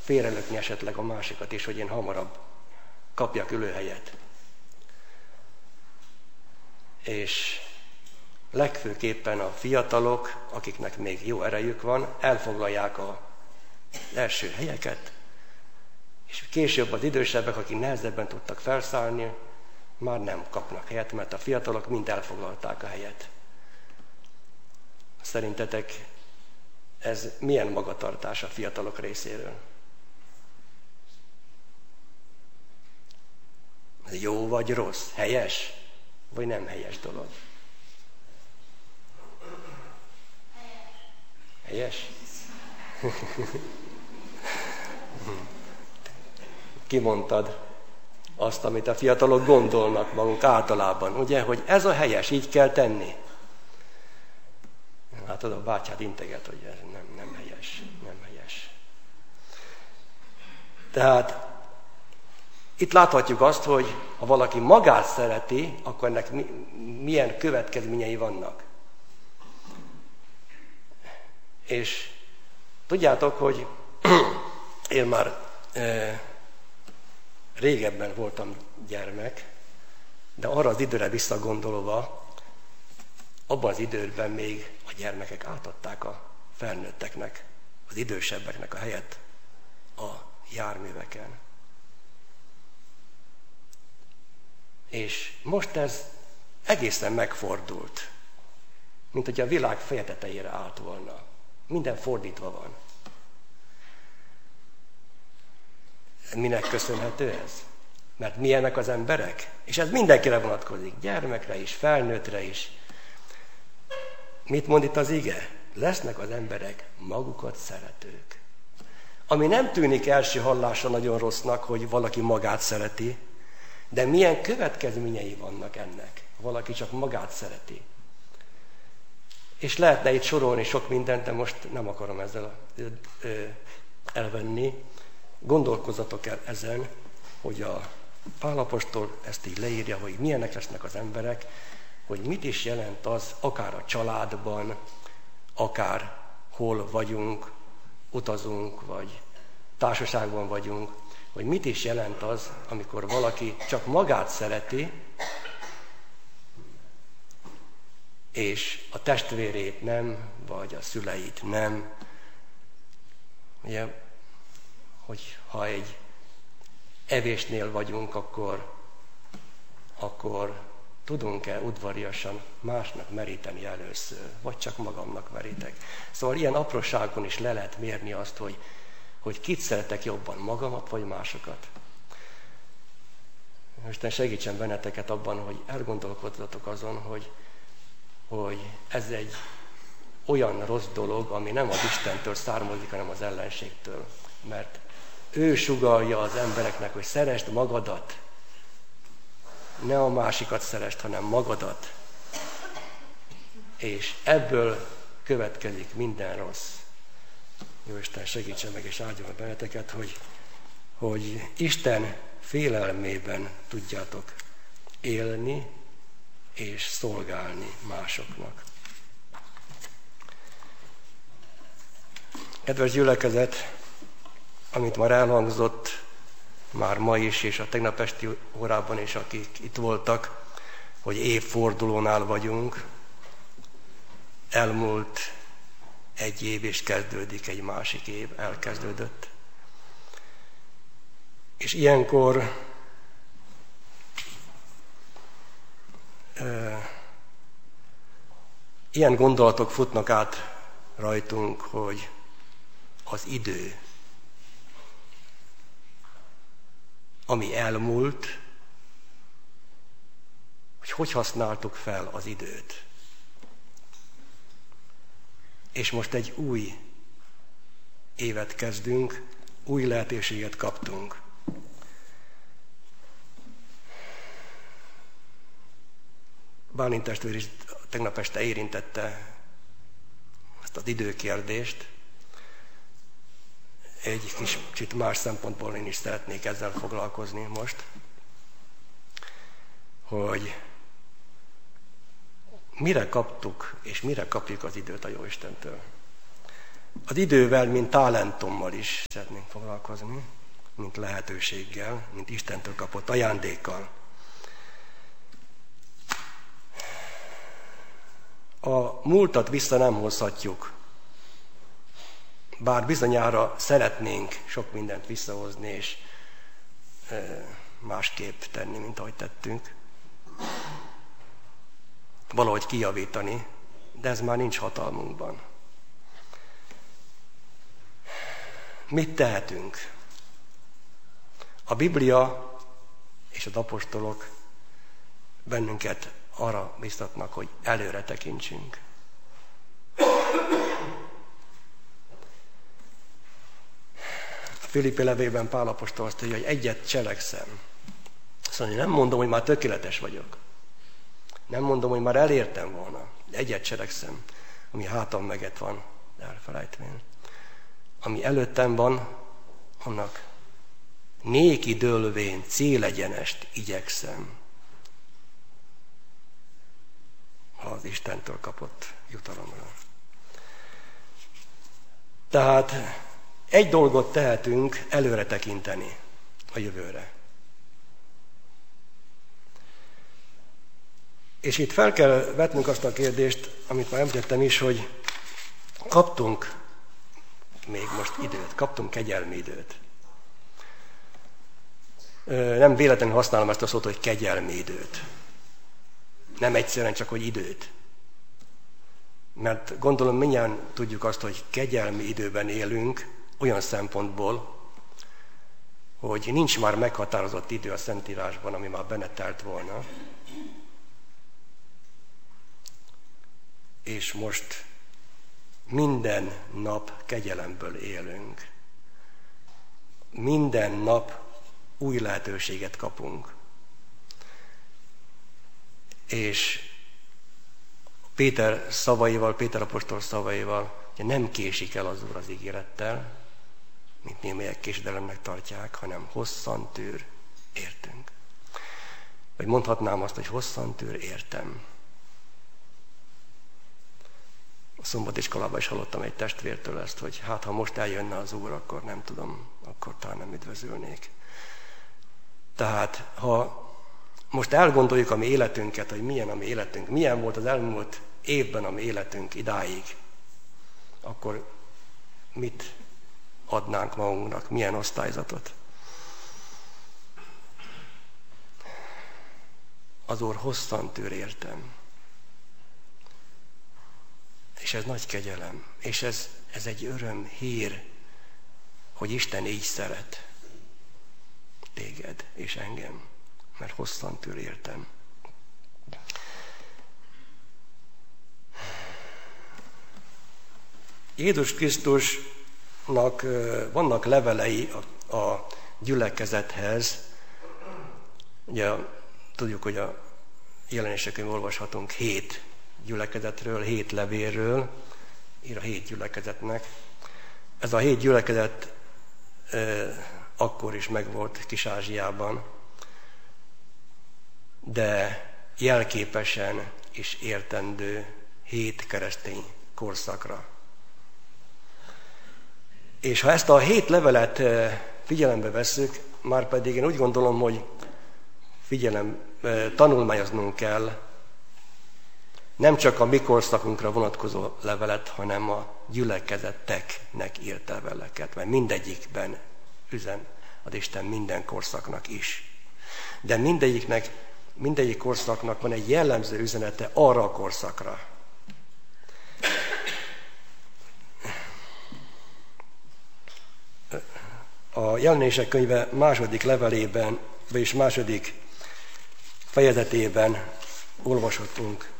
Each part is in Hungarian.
félrelökni esetleg a másikat is, hogy én hamarabb kapjak ülőhelyet. És legfőképpen a fiatalok, akiknek még jó erejük van, elfoglalják az első helyeket, és később az idősebbek, akik nehezebben tudtak felszállni, már nem kapnak helyet, mert a fiatalok mind elfoglalták a helyet. Szerintetek ez milyen magatartás a fiatalok részéről? Ez jó vagy rossz? Helyes? Vagy nem helyes dolog? Helyes? Kimondtad azt, amit a fiatalok gondolnak maguk általában, ugye, hogy ez a helyes, így kell tenni. Hát az a bátyád integet, hogy ez nem helyes, nem helyes. Tehát itt láthatjuk azt, hogy ha valaki magát szereti, akkor ennek milyen következményei vannak. És tudjátok, hogy én már régebben voltam gyermek, de arra az időre visszagondolva, abban az időben még a gyermekek átadták a felnőtteknek, az idősebbeknek a helyet a járműveken. És most ez egészen megfordult, mint hogy a világ feje tetejére állt volna. Minden fordítva van. Minek köszönhető ez? Mert milyenek az emberek? És ez mindenkire vonatkozik, gyermekre is, felnőttre is. Mit mond itt az ige? Lesznek az emberek magukat szeretők. Ami nem tűnik első hallásra nagyon rossznak, hogy valaki magát szereti, de milyen következményei vannak ennek, ha valaki csak magát szereti. És lehetne itt sorolni sok mindent, de most nem akarom ezzel elvenni. Gondolkozzatok el ezen, hogy a Pál apostol ezt így leírja, hogy milyenek lesznek az emberek, hogy mit is jelent az, akár a családban, akár hol vagyunk, utazunk, vagy társaságban vagyunk, hogy mit is jelent az, amikor valaki csak magát szereti, és a testvérét nem, vagy a szüleit nem. Ugye, hogy ha egy evésnél vagyunk, akkor tudunk-e udvariasan másnak meríteni először, vagy csak magamnak merítek. Szóval ilyen apróságon is le lehet mérni azt, hogy kit szeretek jobban, magamat vagy másokat. Isten segítsen benneteket abban, hogy elgondolkodzatok azon, hogy ez egy olyan rossz dolog, ami nem az Istentől származik, hanem az ellenségtől. Mert ő sugallja az embereknek, hogy szeresd magadat. Ne a másikat szeresd, hanem magadat. És ebből következik minden rossz. Jó Isten segítsen meg és áldjon benneteket, hogy Isten félelmében tudjátok élni és szolgálni másoknak. Kedves gyülekezet, amit már elhangzott, már ma is, és a tegnap esti órában is, akik itt voltak, hogy évfordulónál vagyunk, elmúlt egy év, és kezdődik egy másik év, elkezdődött. És ilyenkor ilyen gondolatok futnak át rajtunk, hogy az idő, ami elmúlt, hogy használtuk fel az időt. És most egy új évet kezdünk, új lehetőséget kaptunk. Bálint testvér is tegnap este érintette ezt az időkérdést. Egy kicsit más szempontból én is szeretnék ezzel foglalkozni most, hogy mire kaptuk és mire kapjuk az időt a Jóistentől. Az idővel, mint talentummal is szeretnénk foglalkozni, mint lehetőséggel, mint Istentől kapott ajándékkal. A múltat vissza nem hozhatjuk, bár bizonyára szeretnénk sok mindent visszahozni, és másképp tenni, mint ahogy tettünk. Valahogy kijavítani, de ez már nincs hatalmunkban. Mit tehetünk? A Biblia és az apostolok bennünket arra biztatnak, hogy előre tekintsünk. A Filippi levélben Pál apostol azt mondja, hogy egyet cselekszem. Azt mondja, nem mondom, hogy már tökéletes vagyok. Nem mondom, hogy már elértem volna. Egyet cselekszem, ami hátam meget van, elfelejtvén. Ami előttem van, annak néki dőlvén célegyenest igyekszem. Az Istentől kapott jutalomra. Tehát egy dolgot tehetünk, előre tekinteni a jövőre. És itt fel kell vetnünk azt a kérdést, amit már említettem is, hogy kaptunk még most időt, kaptunk kegyelmi időt. Nem véletlenül használom ezt a szót, hogy kegyelmi időt. Nem egyszerűen csak, hogy időt. Mert gondolom mindjárt tudjuk azt, hogy kegyelmi időben élünk, olyan szempontból, hogy nincs már meghatározott idő a Szentírásban, ami már benne telt volna. És most minden nap kegyelemből élünk. Minden nap új lehetőséget kapunk. És Péter apostol szavaival, hogy nem késik el az Úr az ígérettel, mint némelyek késedelemnek tartják, hanem hosszan tűr, értünk. Vagy mondhatnám azt, hogy hosszan tűr, értem. A szombatiskolában is hallottam egy testvértől ezt, hogy hát ha most eljönne az Úr, akkor nem tudom, akkor talán nem üdvözölnék. Tehát ha most elgondoljuk a mi életünket, hogy milyen a mi életünk, milyen volt az elmúlt évben a mi életünk idáig, akkor mit adnánk magunknak, milyen osztályzatot? Az Úr hosszan tűr, értem. És ez nagy kegyelem, és ez egy öröm hír, hogy Isten így szeret téged és engem, mert hosszan tűr, értem. Jézus Krisztusnak vannak levelei a gyülekezethez. Ugye tudjuk, hogy a jelenéseken olvashatunk 7 gyülekezetről, 7 levélről, ír a 7 gyülekezetnek. Ez a 7 gyülekezet akkor is megvolt Kis-Ázsiában, de jelképesen is értendő 7 keresztény korszakra. És ha ezt a 7 levelet figyelembe vesszük, már pedig én úgy gondolom, hogy tanulmányoznunk kell nem csak a mi korszakunkra vonatkozó levelet, hanem a gyülekezeteknek írt leveleket, mert mindegyikben üzen az Isten minden korszaknak is. De mindegyik korszaknak van egy jellemző üzenete arra a korszakra. A Jelenések könyve második levelében, vagyis második fejezetében olvashatunk,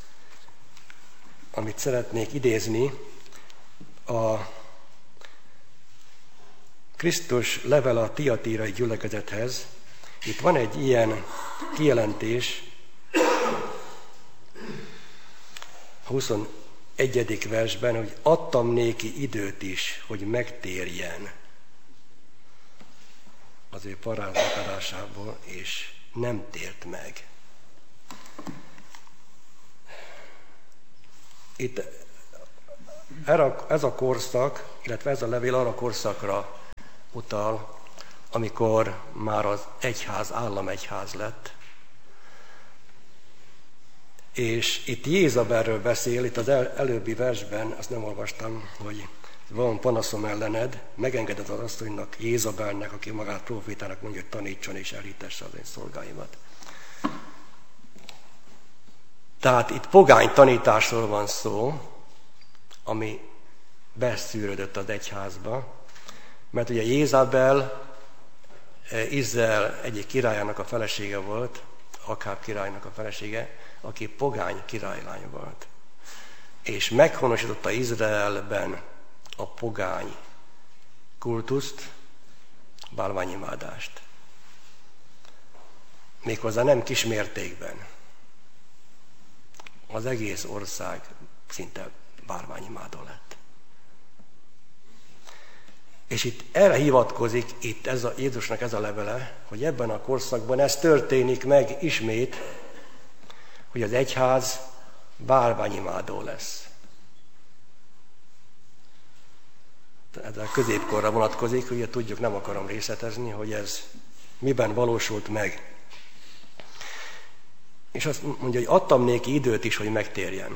amit szeretnék idézni, a Krisztus levele a tiatírai gyülekezethez. Itt van egy ilyen kijelentés, a 21. versben, hogy adtam néki időt is, hogy megtérjen az ő paráználkodásából, és nem tért meg. Itt Ez a korszak, illetve ez a levél arra korszakra utal, amikor már az egyház államegyház lett. És itt Jézabelről beszél, itt az előbbi versben, azt nem olvastam, hogy van panaszom ellened, megengeded az asszonynak, Jézabelnek, aki magát profétának mondja, hogy tanítson és elhitesse az én szolgáimat. Tehát itt pogány tanításról van szó, ami beszűrődött az egyházba, mert ugye Jézabel Izrael egyik királyának a felesége volt, Akáb királynak a felesége, aki pogány királylány volt. És meghonosította Izraelben a pogány kultuszt, bálványimádást. Méghozzá nem kis mértékben. Az egész ország szinte bálványimádó lett. És itt erre hivatkozik itt Jézusnak ez a levele, hogy ebben a korszakban ez történik meg ismét, hogy az egyház bálványimádó lesz. Ez a középkorra vonatkozik, ugye tudjuk, nem akarom részletezni, hogy ez miben valósult meg. És azt mondja, hogy adtam néki időt is, hogy megtérjen.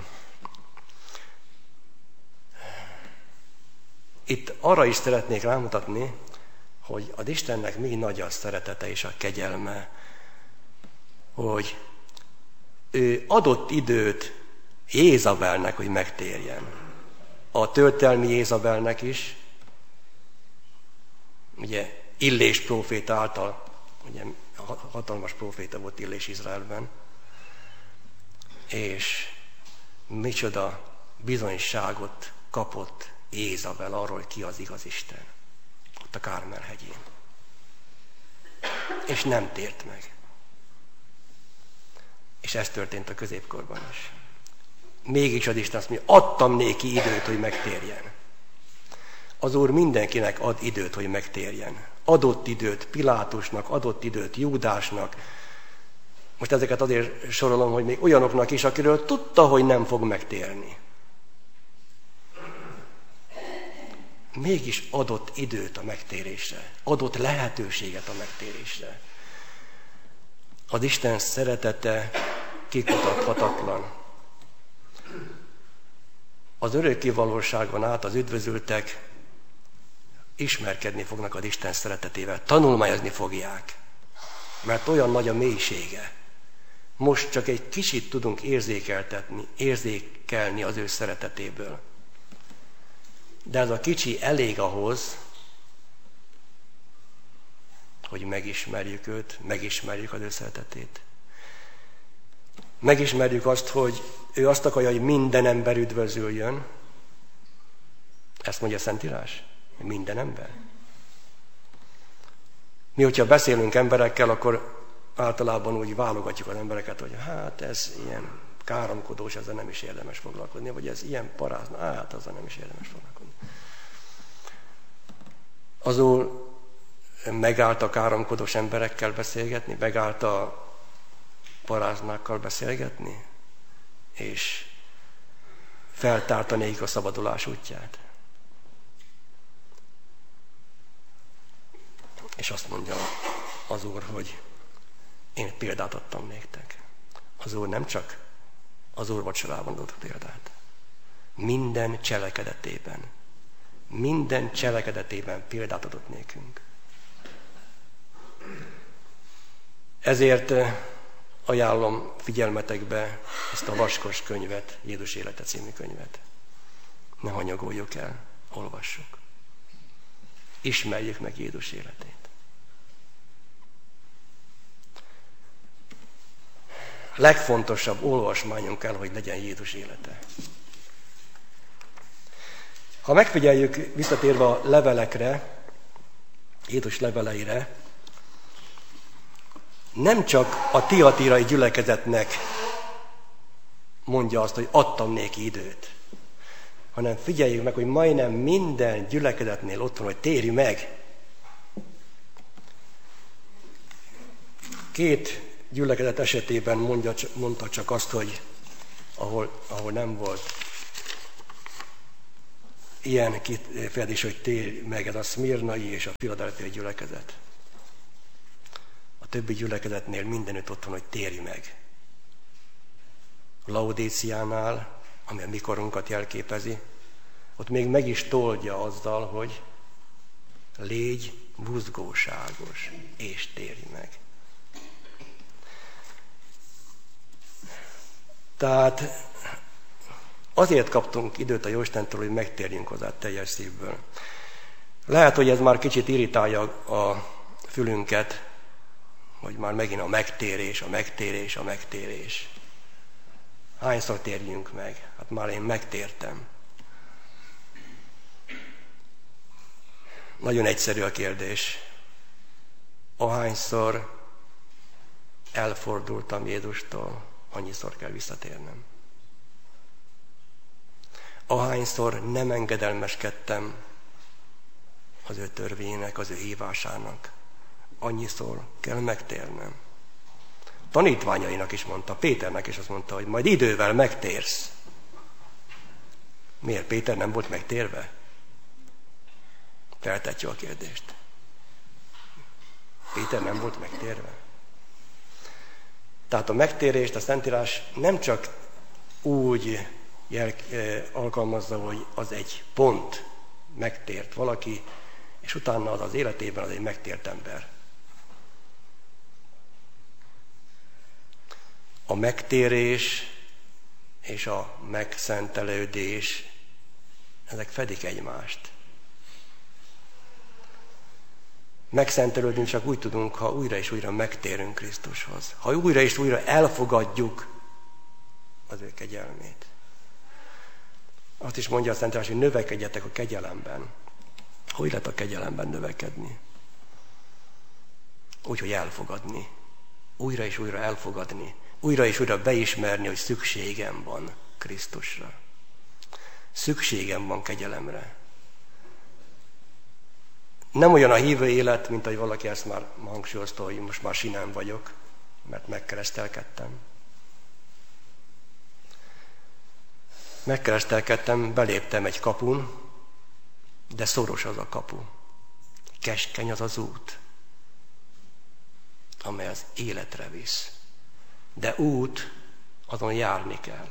Itt arra is szeretnék rámutatni, hogy az Istennek mi nagy a szeretete és a kegyelme, hogy ő adott időt Jézabelnek, hogy megtérjen. A történelmi Jézabelnek is, ugye Illés próféta által, ugye hatalmas próféta volt Illés Izraelben, és micsoda bizonyságot kapott Jézabel arról, hogy ki az igaz Isten, ott a Kármel hegyén. És nem tért meg. És ez történt a középkorban is. Mégis az Isten azt mondja, adtam néki időt, hogy megtérjen. Az Úr mindenkinek ad időt, hogy megtérjen. Adott időt Pilátusnak, adott időt Júdásnak. Most ezeket azért sorolom, hogy még olyanoknak is, akiről tudta, hogy nem fog megtérni. Mégis adott időt a megtérésre. Adott lehetőséget a megtérésre. Az Isten szeretete kikutathatatlan. Az örökké valóságon át az üdvözültek ismerkedni fognak az Isten szeretetével, tanulmányozni fogják, mert olyan nagy a mélysége. Most csak egy kicsit tudunk érzékelni az ő szeretetéből. De ez a kicsi elég ahhoz, hogy megismerjük őt, megismerjük az ő szeretetét. Megismerjük azt, hogy ő azt akarja, hogy minden ember üdvözüljön. Ezt mondja a Szentírás, hogy minden ember. Mi, hogyha beszélünk emberekkel, akkor általában úgy válogatjuk az embereket, hogy hát ez ilyen káromkodós, ezzel nem is érdemes foglalkozni, vagy ez ilyen parázna, hát azzal nem is érdemes foglalkozni. Az Úr megállt a káromkodós emberekkel beszélgetni, megállt a paráznákkal beszélgetni, és feltárta nékik a szabadulás útját. És azt mondja az Úr, hogy én példát adtam néktek. Az Úr nem csak az Úr vacsorában adott példát. Minden cselekedetében példát adott nékünk. Ezért ajánlom figyelmetekbe ezt a vaskos könyvet, Jézus élete című könyvet. Ne hanyagoljuk el, olvassuk. Ismerjük meg Jézus életét. Legfontosabb olvasmányunk kell, hogy legyen Jézus élete. Ha megfigyeljük, visszatérve a levelekre, Jézus leveleire, nem csak a tiatírai gyülekezetnek mondja azt, hogy adtam néki időt, hanem figyeljük meg, hogy majdnem minden gyülekezetnél ott van, hogy térj meg. 2 gyülekezet esetében mondta csak azt, hogy ahol nem volt ilyen kifejezés, hogy térj meg, ez a szmirnai és a filadelfiai gyülekezet. A többi gyülekezetnél mindenütt ott van, hogy térj meg. A Laodéciánál, ami a mi korunkat jelképezi, ott még meg is toldja azzal, hogy légy buzgóságos, és térj meg. Tehát azért kaptunk időt a Jóistentől, hogy megtérjünk hozzá teljes szívből. Lehet, hogy ez már kicsit irritálja a fülünket, hogy már megint a megtérés, a megtérés, a megtérés. Hányszor térjünk meg? Hát már én megtértem. Nagyon egyszerű a kérdés. Ahányszor elfordultam Jézustól, annyiszor kell visszatérnem. Ahányszor nem engedelmeskedtem az ő törvényének, az ő hívásának, annyiszor kell megtérnem. Tanítványainak is mondta, Péternek is azt mondta, hogy majd idővel megtérsz. Miért? Péter nem volt megtérve? Feltetjük a kérdést. Péter nem volt megtérve? Tehát a megtérést a Szentírás nem csak úgy alkalmazza, hogy az egy pont, megtért valaki, és utána az életében az egy megtért ember. A megtérés és a megszentelődés, ezek fedik egymást. Megszentelődni csak úgy tudunk, ha újra és újra megtérünk Krisztushoz. Ha újra és újra elfogadjuk az ő kegyelmét. Azt is mondja a Szentírás, hogy növekedjetek a kegyelemben. Hogy lehet a kegyelemben növekedni? Úgy, hogy elfogadni. Újra és újra elfogadni. Újra és újra beismerni, hogy szükségem van Krisztusra. Szükségem van kegyelemre. Nem olyan a hívő élet, mint ahogy valaki ezt már hangsúlyozta, hogy most már sinem vagyok, mert megkeresztelkedtem. Megkeresztelkedtem, beléptem egy kapun, de szoros az a kapu. Keskeny az az út, amely az életre visz. De út, azon járni kell.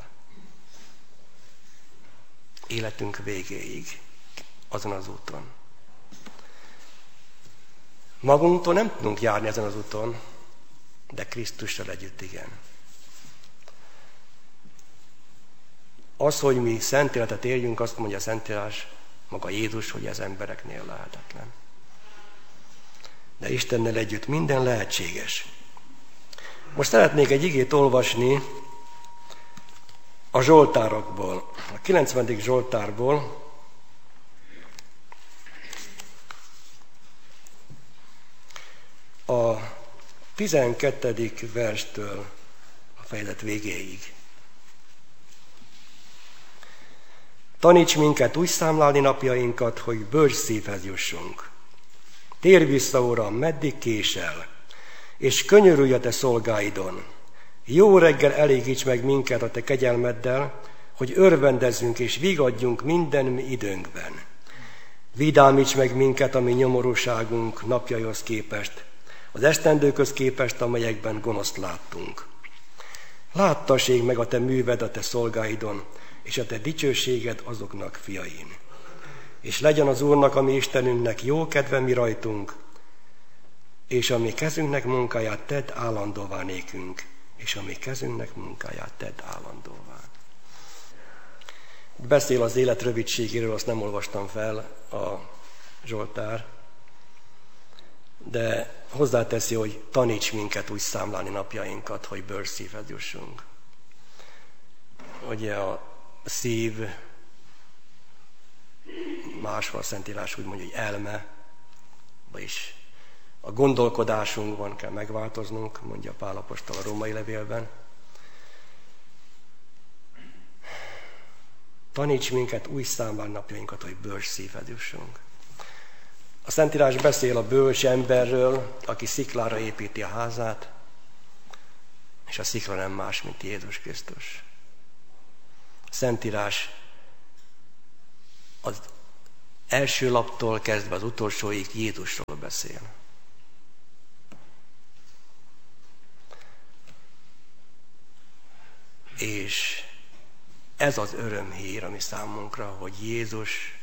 Életünk végéig, azon az úton. Magunktól nem tudunk járni ezen az úton, de Krisztussal együtt igen. Az, hogy mi szent életet éljünk, azt mondja a Szentírás, maga Jézus, hogy ez embereknél lehetetlen. De Istennel együtt minden lehetséges. Most szeretnék egy igét olvasni a Zsoltárokból, a 90. Zsoltárból, a 12. verstől a fejezet végéig. Taníts minket úgy számlálni napjainkat, hogy bölcs szívhez jussunk. Térj vissza, Uram, meddig késel, és könyörülj a te szolgáidon. Jó reggel elégíts meg minket a te kegyelmeddel, hogy örvendezzünk és vigadjunk minden mi időnkben. Vidámíts meg minket a mi nyomorúságunk napjaihoz képest, az esztendőköz képest, amelyekben gonoszt láttunk. Láttassék meg a te műved a te szolgáidon, és a te dicsőséged azoknak fiain. És legyen az Úrnak, a mi Istenünknek jó kedve mi rajtunk, és a mi kezünknek munkáját tedd állandóvá nékünk, és a mi kezünknek munkáját tedd állandóvá. Beszél az élet rövidségéről, azt nem olvastam fel a Zsoltár, de hozzáteszi, hogy taníts minket úgy számlálni napjainkat, hogy bölcs szívhez jussunk. Ugye a szív, máshol a Szentírás úgy mondja, hogy elme, vagyis a gondolkodásunkban kell megváltoznunk, mondja Pál apostol a római levélben. Taníts minket úgy számlálni napjainkat, hogy bölcs szívhez jussunk. A Szentírás beszél a bölcs emberről, aki sziklára építi a házát, és a szikla nem más, mint Jézus Krisztus. A Szentírás az első laptól kezdve az utolsóig Jézusról beszél. És ez az örömhír, ami számunkra, hogy Jézus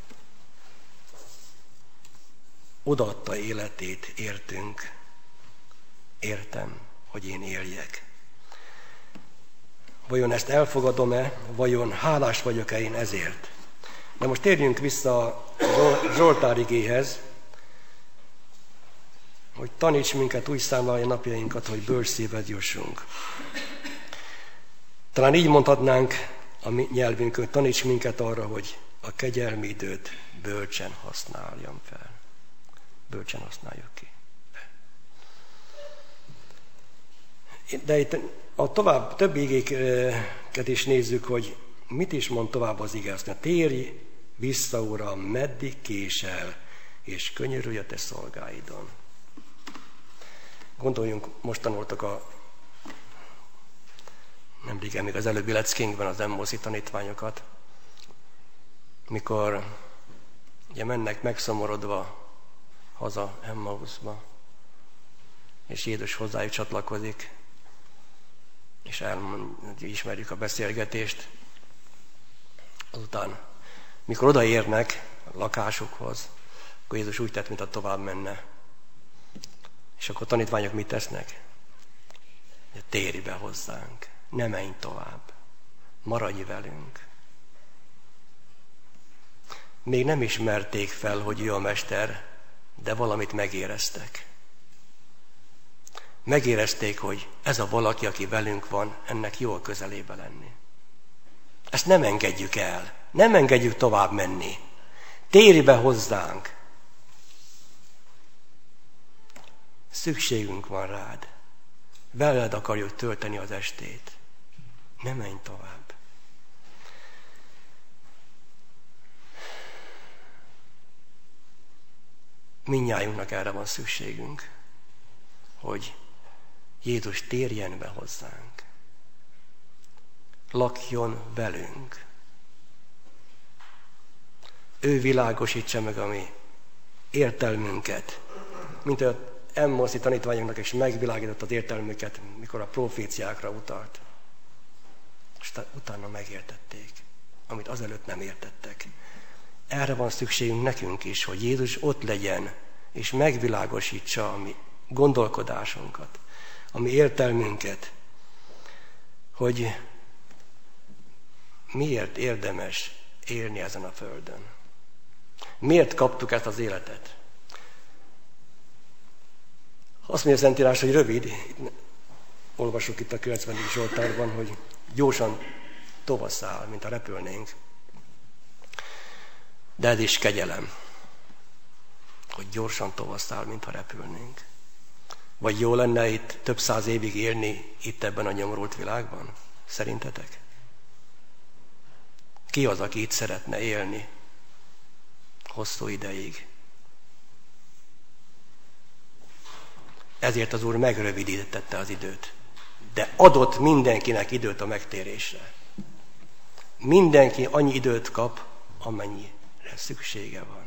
odaadta életét értünk, értem, hogy én éljek. Vajon ezt elfogadom-e, vajon hálás vagyok-e én ezért? De most térjünk vissza a Zsoltár igéhez, hogy taníts minket úgy számlálni napjainkat, hogy bölcs szíved jussunk. Talán így mondhatnánk a mi nyelvünkön, taníts minket arra, hogy a kegyelmi időt bölcsen használjam fel. Bölcsen használjuk ki. De itt a többi igéket is nézzük, hogy mit is mond tovább az ige. Azt mondja, térj vissza, Uram, meddig késel, és könyörülj a te szolgáidon. Gondoljunk, most tanultak nem régen, még az előbbi leckénkben az Emmóuszi tanítványokat, mikor ugye mennek megszomorodva haza Emmauszba, és Jézus hozzájuk csatlakozik, és ismerjük a beszélgetést. Azután, mikor odaérnek a lakásukhoz, akkor Jézus úgy tett, mintha tovább menne. És akkor a tanítványok mit tesznek? Térj be hozzánk, ne menj tovább, maradj velünk. Még nem ismerték fel, hogy ő a mester, de valamit megéreztek. Megérezték, hogy ez a valaki, aki velünk van, ennek jó a közelébe lenni. Ezt nem engedjük el, nem engedjük tovább menni. Térj be hozzánk. Szükségünk van rád. Veled akarjuk tölteni az estét. Ne menj tovább. Mindnyájunknak erre van szükségünk, hogy Jézus térjen be hozzánk. Lakjon velünk. Ő világosítsa meg a mi értelmünket, mint az Emmauszi tanítványoknak is megvilágított az értelmüket, mikor a proféciákra utalt. És utána megértették, amit azelőtt nem értettek. Erre van szükségünk nekünk is, hogy Jézus ott legyen, és megvilágosítsa a mi gondolkodásunkat, a mi értelmünket, hogy miért érdemes élni ezen a földön. Miért kaptuk ezt az életet? Azt mondja a Szentírás, hogy rövid, olvasok itt a 90. Zsoltárban, hogy gyorsan tovasszál, mint ha repülnénk. De ez is kegyelem, hogy gyorsan tovasszál, mint ha repülnénk. Vagy jó lenne itt több száz évig élni itt ebben a nyomorult világban? Szerintetek? Ki az, aki itt szeretne élni hosszú ideig? Ezért az Úr megrövidítette az időt. De adott mindenkinek időt a megtérésre. Mindenki annyi időt kap, amennyire szüksége van.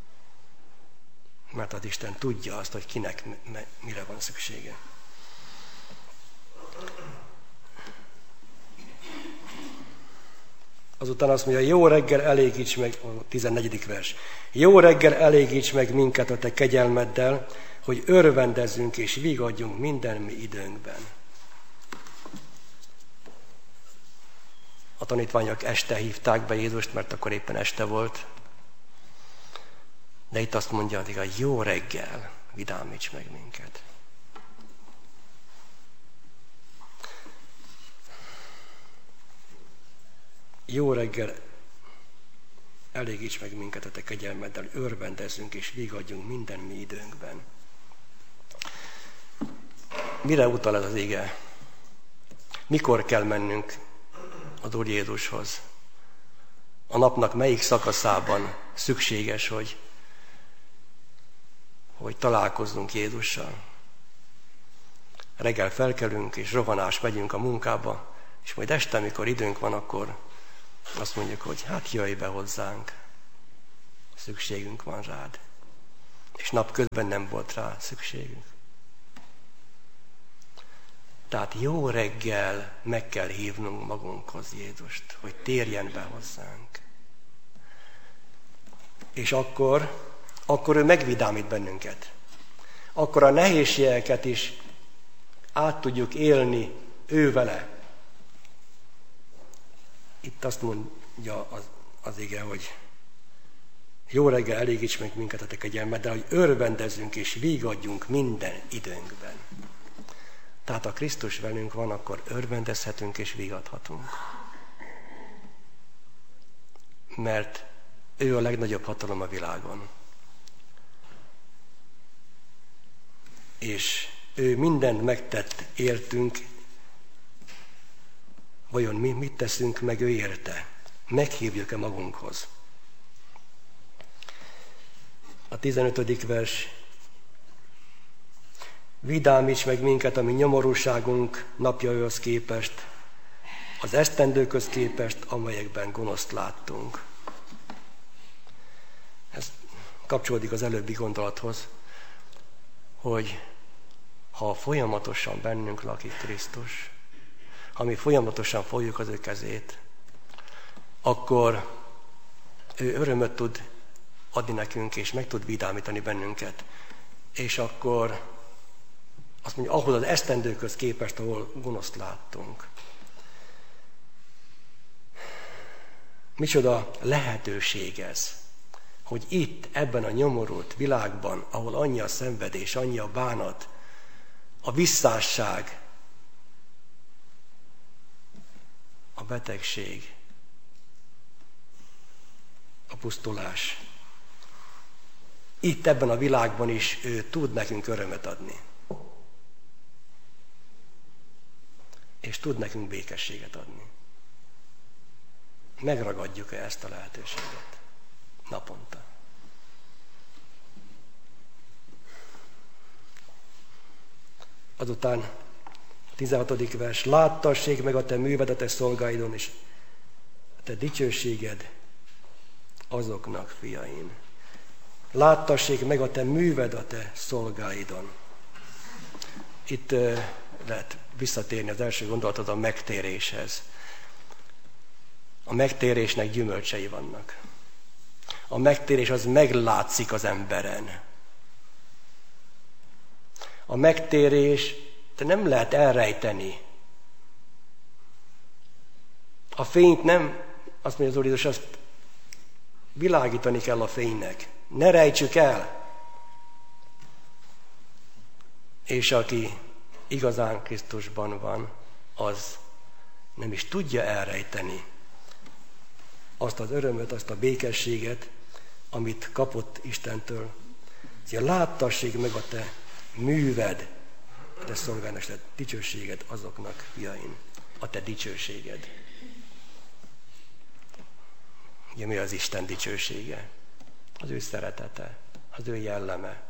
Mert az Isten tudja azt, hogy kinek mire van szüksége. Azután azt mondja, jó reggel elégíts meg, a 14. vers. Jó reggel elégíts meg minket a te kegyelmeddel, hogy örvendezzünk és vigadjunk minden mi időnkben. A tanítványok este hívták be Jézust, mert akkor éppen este volt. De itt azt mondja, hogy jó reggel, vidámíts meg minket. Jó reggel, elégíts meg minket a te kegyelmeddel, örvendezzünk és vigadjunk minden mi időnkben. Mire utal ez az ige? Mikor kell mennünk az Úr Jézushoz? A napnak melyik szakaszában szükséges, hogy találkozzunk Jézussal? Reggel felkelünk és rohanás megyünk a munkába, és majd este, amikor időnk van, akkor azt mondjuk, hogy hát jöjj be hozzánk. szükségünk van rád. És napközben nem volt rá szükségünk. Tehát jó reggel meg kell hívnunk magunkhoz Jézust, hogy térjen be hozzánk. És akkor ő megvidámít bennünket. Akkor a nehézségeket is át tudjuk élni ő vele. Itt azt mondja az ige, hogy jó reggel, elégíts meg minket a te kegyelmeddel, hogy örvendezzünk és vígadjunk minden időnkben. Tehát ha Krisztus velünk van, akkor örvendezhetünk és vígadhatunk. Mert ő a legnagyobb hatalom a világon. És ő mindent megtett értünk, vajon mi mit teszünk meg ő érte? Meghívjuk-e magunkhoz? A 15. vers. Vidámíts meg minket, ami nyomorúságunk napjaihoz képest, az esztendőköz képest, amelyekben gonoszt láttunk. Ez kapcsolódik az előbbi gondolathoz, hogy ha folyamatosan bennünk lakik Krisztus, ha mi folyamatosan fogjuk az ő kezét, akkor ő örömöt tud adni nekünk, és meg tud vidámítani bennünket. És akkor azt mondja, ahhoz az esztendőköz képest, ahol gonoszt láttunk. Micsoda lehetőség ez, hogy itt, ebben a nyomorult világban, ahol annyi a szenvedés, annyi a bánat, a visszásság, a betegség, a pusztulás. Itt ebben a világban is ő tud nekünk örömet adni. És tud nekünk békességet adni. Megragadjuk-e ezt a lehetőséget naponta? Azután a 16. vers. Láttassék meg a te műved a te szolgáidon, és a te dicsőséged azoknak fiain. Láttassék meg a te műved a te szolgáidon. Itt lehet visszatérni az első gondolatod a megtéréshez. A megtérésnek gyümölcsei vannak. A megtérés az meglátszik az emberen. A megtérés nem lehet elrejteni. A fényt nem, azt mondja az Úr Jézus, azt világítani kell a fénynek. Ne rejtsük el. És aki igazán Krisztusban van, az nem is tudja elrejteni azt az örömöt, azt a békességet, amit kapott Istentől. Szóval láttassék meg a te műved, a te szolgának, a te dicsőséged azoknak, fiaim, a te dicsőséged. Ugye mi az Isten dicsősége? Az ő szeretete, az ő jelleme,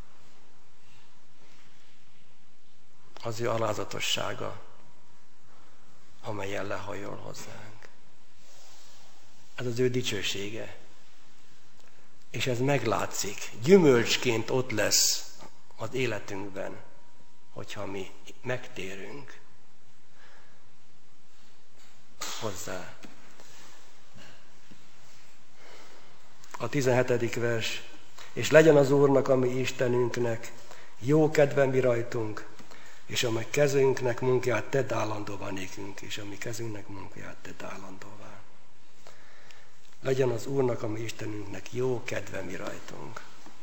az ő alázatossága, amelyen lehajol hozzánk. Ez az ő dicsősége. És ez meglátszik. Gyümölcsként ott lesz az életünkben, hogyha mi megtérünk hozzá. A 17. vers. És legyen az Úrnak, a mi Istenünknek, jó kedve mi rajtunk, és a mi kezünknek munkáját tedd állandóvá nékünk, és a mi kezünknek munkáját tedd állandóvá. Legyen az Úrnak, a mi Istenünknek jó kedve mi rajtunk.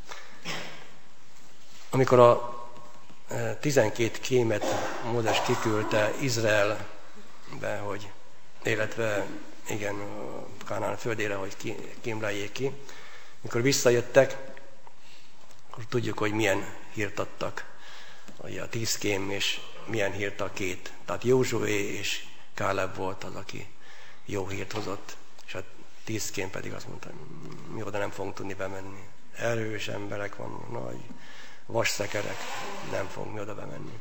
Amikor a 12 kémet Mózes kiküldte Izraelbe, illetve Kánaán földére, hogy kémleljék ki, amikor visszajöttek, akkor tudjuk, hogy milyen hírt adtak. A 10 kém, és milyen hírt a 2. Tehát Józsué és Káleb volt az, aki jó hírt hozott, és a 10 kém pedig azt mondta, mi oda nem fogunk tudni bemenni. Erős emberek vannak, nagy vasszekerek, nem fogunk mi oda bemenni.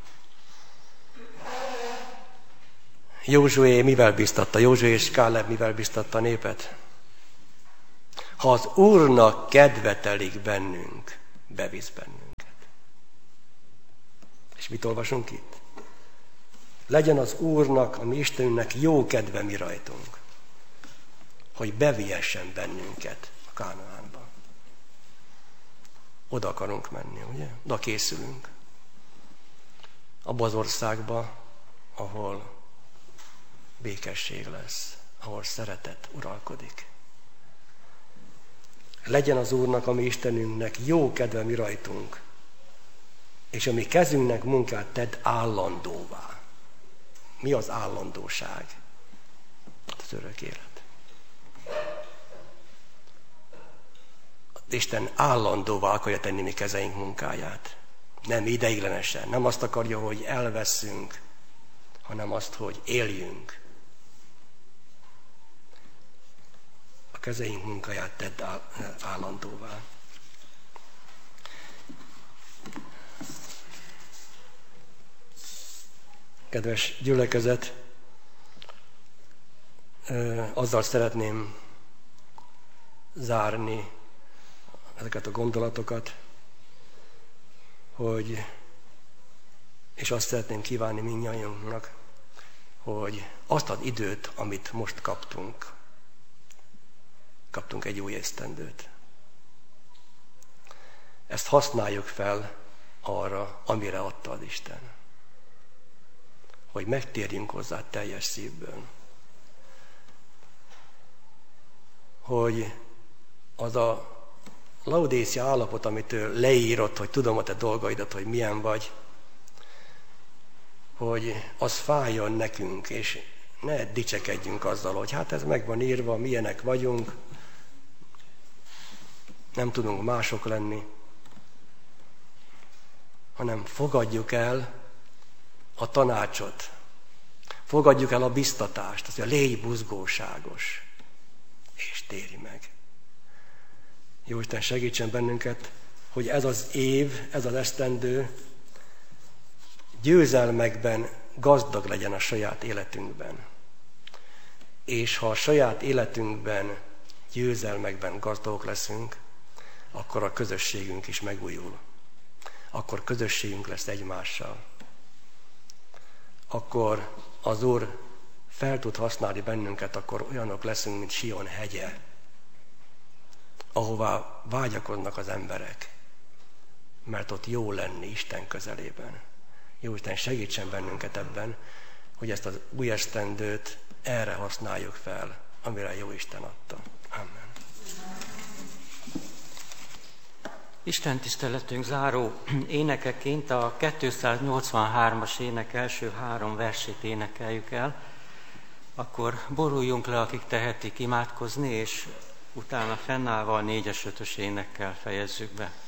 Józsué mivel biztatta? Józsué és Káleb mivel biztatta a népet? Ha az Úrnak kedve telik bennünk, bevisz bennünket. És mit olvasunk itt? Legyen az Úrnak, a mi Istenünknek jó kedve mi rajtunk, hogy beviessen bennünket a Kánaánba. Oda akarunk menni, ugye? Oda készülünk. Abba az országba, ahol békesség lesz, ahol szeretet uralkodik. Legyen az Úrnak, a mi Istenünknek jó kedve mi rajtunk, és a mi kezünknek munkát tedd állandóvá. Mi az állandóság? Az örök élet. Isten állandóvá akarja tenni mi kezeink munkáját. Nem ideiglenesen. Nem azt akarja, hogy elveszünk, hanem azt, hogy éljünk. A kezeink munkáját tedd állandóvá. Kedves gyülekezet, azzal szeretném zárni ezeket a gondolatokat, és azt szeretném kívánni mindnyájunknak, hogy azt az időt, amit most kaptunk egy új esztendőt. Ezt használjuk fel arra, amire adta az Isten. Hogy megtérjünk hozzá teljes szívből. Hogy az a Laodécia állapot, amit ő leírott, hogy tudom a te dolgaidat, hogy milyen vagy, hogy az fájjon nekünk, és ne dicsekedjünk azzal, hogy hát ez meg van írva, milyenek vagyunk, nem tudunk mások lenni, hanem fogadjuk el a tanácsot, fogadjuk el a biztatást, azt, hogy légy buzgóságos, és térj meg. Jóisten segítsen bennünket, hogy ez az év, ez az esztendő győzelmekben gazdag legyen a saját életünkben. És ha a saját életünkben győzelmekben gazdagok leszünk, akkor a közösségünk is megújul. Akkor közösségünk lesz egymással. Akkor az Úr fel tud használni bennünket, akkor olyanok leszünk, mint Sion hegye, ahová vágyakoznak az emberek, mert ott jó lenni Isten közelében. Jóisten segítsen bennünket ebben, hogy ezt az új esztendőt erre használjuk fel, amire jó Isten adta. Amen. Isten tiszteletünk záró énekeként a 283-as ének első 3 versét énekeljük el. Akkor boruljunk le, akik tehetik, imádkozni, és utána fennállva a 4-es, 5-ös énekkel fejezzük be.